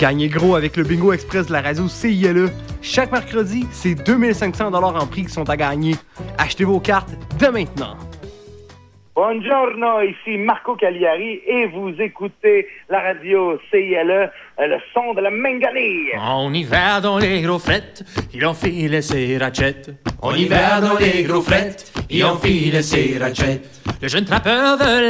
Gagnez gros avec le Bingo Express de la radio CILE. Chaque mercredi, c'est 2500 $ en prix qui sont à gagner. Achetez vos cartes dès maintenant. Buongiorno, ici Marco Cagliari et vous écoutez la radio CILE, le son de la Manganie. On y va dans les gros frettes, il enfile ses racchettes. On y va dans les gros frettes, il enfile ses racchettes. Le jeune trappeur de